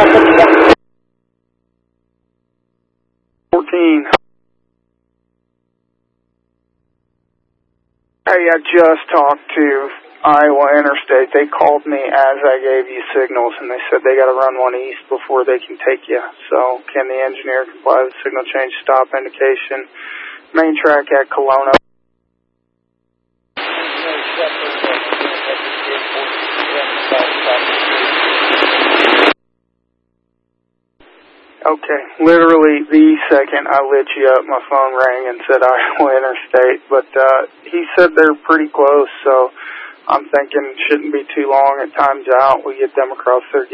14. Hey, I just talked to Iowa Interstate. They called me as I gave you signals, and they said they got to run one east before they can take you. So, can the engineer comply with signal change stop indication? Main track at Kelowna. Okay, literally the second I lit you up, my phone rang and said Iowa Interstate, but he said they're pretty close, so I'm thinking it shouldn't be too long. It times out. We get them across there.